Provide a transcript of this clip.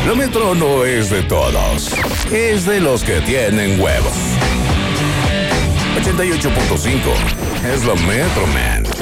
La Metro no es de todos, es de los que tienen huevos. 88.5 es la Metro, man.